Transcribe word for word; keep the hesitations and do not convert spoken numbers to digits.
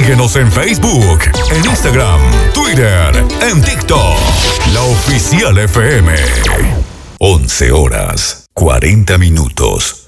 Síguenos en Facebook, en Instagram, Twitter, en TikTok. La Oficial F M. once horas, cuarenta minutos.